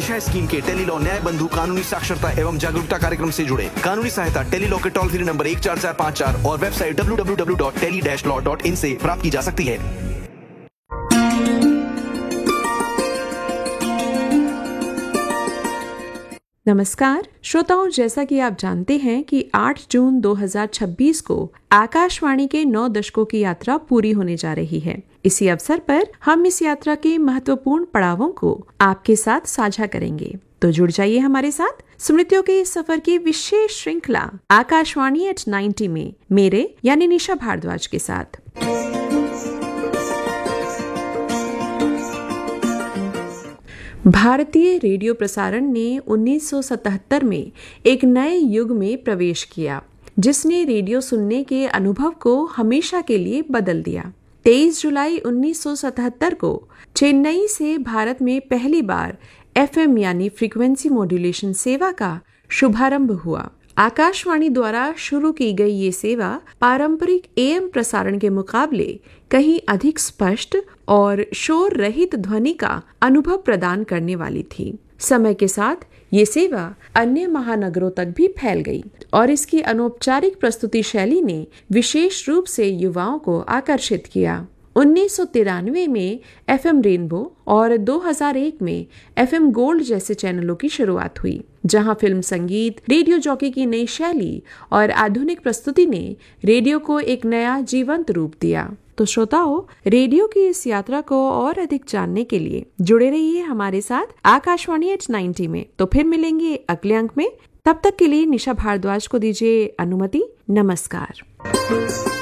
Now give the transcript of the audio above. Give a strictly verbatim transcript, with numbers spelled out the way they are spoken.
दिशा scheme के Tele-Law न्याय बंधु कानूनी साक्षरता एवं जागरूकता कार्यक्रम से जुड़े। कानूनी सहायता टेलीलॉ के टोल फ्री नंबर एक चार चार पाँच चार और website W W W dot tele dash law dot in से प्राप्त की जा सकती है। नमस्कार श्रोताओं, जैसा कि आप जानते हैं कि आठ जून दो हज़ार छब्बीस को आकाशवाणी के नौ दशकों की यात्रा पूरी होने जा रही है। इसी अवसर पर हम इस यात्रा के महत्वपूर्ण पड़ावों को आपके साथ साझा करेंगे। तो जुड़ जाइए हमारे साथ स्मृतियों के इस सफर की विशेष श्रृंखला आकाशवाणी एट नाइन्टी में मेरे यानी निशा भारद्वाज के साथ। भारतीय रेडियो प्रसारण ने उन्नीस सौ सतहत्तर में एक नए युग में प्रवेश किया, जिसने रेडियो सुनने के अनुभव को हमेशा के लिए बदल दिया। तेईस जुलाई उन्नीस सौ सतहत्तर को चेन्नई से भारत में पहली बार एफएम यानी फ्रीक्वेंसी मॉड्यूलेशन सेवा का शुभारंभ हुआ। आकाशवाणी द्वारा शुरू की गई ये सेवा पारंपरिक एएम प्रसारण के मुकाबले कहीं अधिक स्पष्ट और शोर रहित ध्वनि का अनुभव प्रदान करने वाली थी। समय के साथ ये सेवा अन्य महानगरों तक भी फैल गई और इसकी अनौपचारिक प्रस्तुति शैली ने विशेष रूप से युवाओं को आकर्षित किया। उन्नीस सौ तिरानवे में एफएम रेनबो और दो हज़ार एक में एफएम गोल्ड जैसे चैनलों की शुरुआत हुई, जहां फिल्म संगीत, रेडियो जॉकी की नई शैली और आधुनिक प्रस्तुति ने रेडियो को एक नया जीवंत रूप दिया। तो श्रोताओं, रेडियो की इस यात्रा को और अधिक जानने के लिए जुड़े रहिए हमारे साथ आकाशवाणी एट नाइन्टी में। तो फिर मिलेंगे अगले अंक में। तब तक के लिए निशा भारद्वाज को दीजिए अनुमति। नमस्कार।